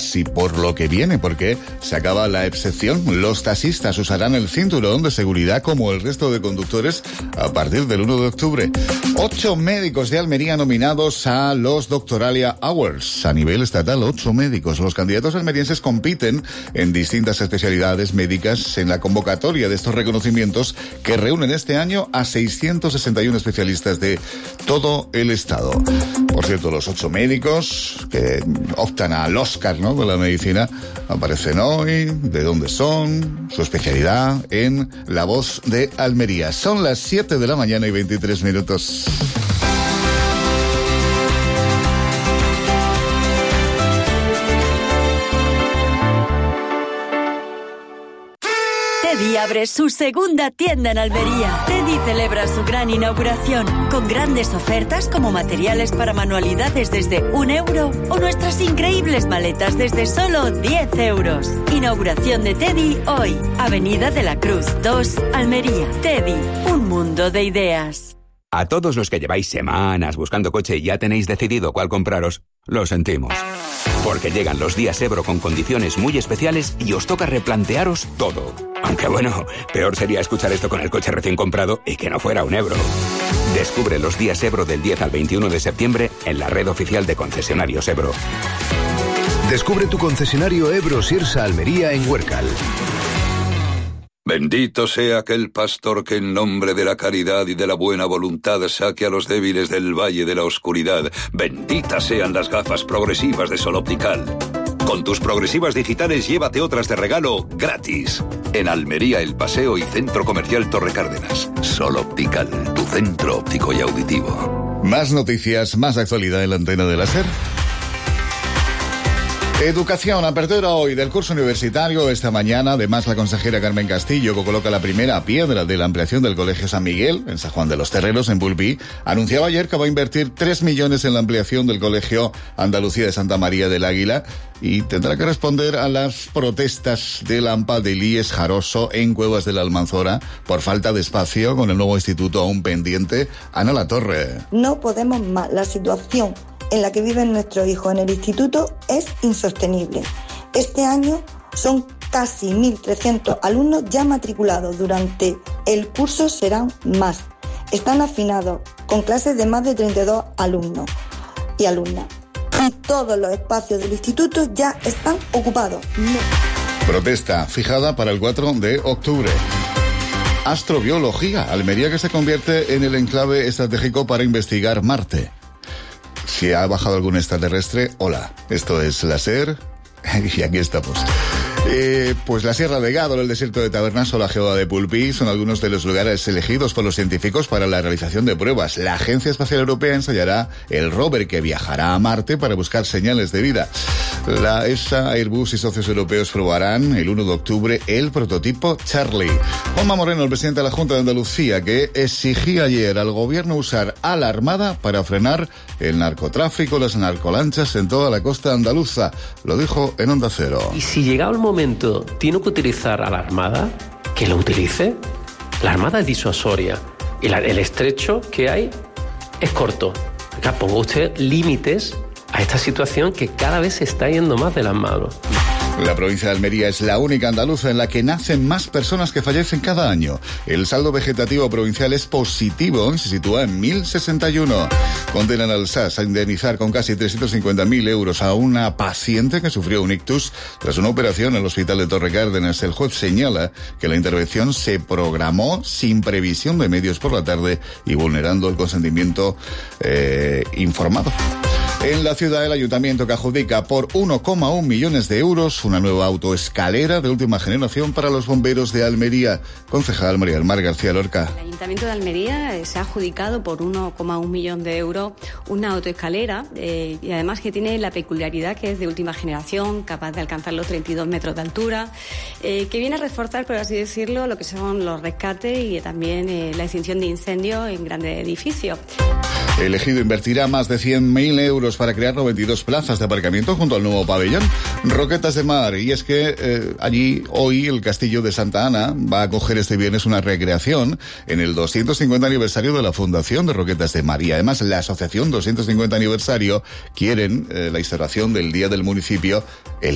días y por lo que viene, porque se acaba la excepción. Los taxistas usarán el cinturón de seguridad como el resto de conductores a partir del 1 de octubre. 8 médicos de Almería nominados a los Doctoralia Awards. A nivel estatal, 8 médicos. Los candidatos almerienses compiten en distintas especialidades médicas en la convocatoria de estos reconocimientos que reúnen este año a 661 especialistas de todo el estado. Por cierto, los 8 médicos que optan al Oscar, ¿no?, de la medicina aparecen hoy, de dónde son, su especialidad en La Voz de Almería. Son las 7 de la mañana y 23 minutos. Teddy abre su segunda tienda en Almería. Teddy celebra su gran inauguración con grandes ofertas como materiales para manualidades desde €1 o nuestras increíbles maletas desde solo €10. Inauguración de Teddy hoy, Avenida de la Cruz 2, Almería. Teddy, un mundo de ideas. A todos los que lleváis semanas buscando coche y ya tenéis decidido cuál compraros, lo sentimos. Porque llegan los días Ebro con condiciones muy especiales y os toca replantearos todo. Aunque bueno, peor sería escuchar esto con el coche recién comprado y que no fuera un Ebro. Descubre los días Ebro del 10 al 21 de septiembre en la red oficial de concesionarios Ebro. Descubre tu concesionario Ebro Sirsa Almería en Huércal. Bendito sea aquel pastor que en nombre de la caridad y de la buena voluntad saque a los débiles del valle de la oscuridad. Benditas sean las gafas progresivas de Sol Optical. Con tus progresivas digitales llévate otras de regalo gratis. En Almería, El Paseo y Centro Comercial Torre Cárdenas. Sol Optical, tu centro óptico y auditivo. Más noticias, más actualidad en la antena de la SER. Educación, apertura hoy del curso universitario esta mañana. Además, la consejera Carmen Castillo, que coloca la primera piedra de la ampliación del Colegio San Miguel, en San Juan de los Terreros, en Pulpí, anunciaba ayer que va a invertir 3 millones en la ampliación del Colegio Andalucía de Santa María del Águila y tendrá que responder a las protestas del AMPA de Líes Jaroso en Cuevas de la Almanzora por falta de espacio con el nuevo instituto aún pendiente. Ana Latorre. No podemos más. La situación en la que viven nuestros hijos en el instituto es insostenible. Este año son casi 1.300 alumnos ya matriculados. Durante el curso serán más. Están hacinados con clases de más de 32 alumnos y alumnas. Y todos los espacios del instituto ya están ocupados. Protesta fijada para el 4 de octubre. Astrobiología. Almería que se convierte en el enclave estratégico para investigar Marte. Si ha bajado algún extraterrestre, hola, esto es la SER y aquí estamos. Pues la Sierra de Gádor, el desierto de Tabernas o la Geoda de Pulpí son algunos de los lugares elegidos por los científicos para la realización de pruebas. La Agencia Espacial Europea ensayará el rover que viajará a Marte para buscar señales de vida. La ESA, Airbus y socios europeos probarán el 1 de octubre el prototipo Charlie. Juanma Moreno, el presidente de la Junta de Andalucía, que exigía ayer al gobierno usar a la Armada para frenar el narcotráfico, las narcolanchas en toda la costa andaluza. Lo dijo en Onda Cero. Y si llegado el momento tiene que utilizar a la Armada, que lo utilice. La Armada es disuasoria y el estrecho que hay es corto. Acá ponga usted límites a esta situación que cada vez se está yendo más de las manos. La provincia de Almería es la única andaluza en la que nacen más personas que fallecen cada año. El saldo vegetativo provincial es positivo y se sitúa en 1.061. Condenan al SAS a indemnizar con casi 350.000 euros a una paciente que sufrió un ictus tras una operación en el hospital de Torre Cárdenas. El juez señala que la intervención se programó sin previsión de medios por la tarde y vulnerando el consentimiento informado. En la ciudad, el ayuntamiento que adjudica por 1,1 millones de euros una nueva autoescalera de última generación para los bomberos de Almería. Concejal María del Mar García Lorca. El Ayuntamiento de Almería se ha adjudicado por 1,1 millón de euros una autoescalera y además que tiene la peculiaridad que es de última generación, capaz de alcanzar los 32 metros de altura, que viene a reforzar, por así decirlo, lo que son los rescates y también la extinción de incendios en grandes edificios. El Ejido invertirá más de 100.000 euros para crear 92 plazas de aparcamiento junto al nuevo pabellón. Roquetas de Mar, y es que allí hoy el Castillo de Santa Ana va a acoger este viernes una recreación en el 250 aniversario de la fundación de Roquetas de Mar. Y además la asociación 250 aniversario quieren la instauración del Día del Municipio el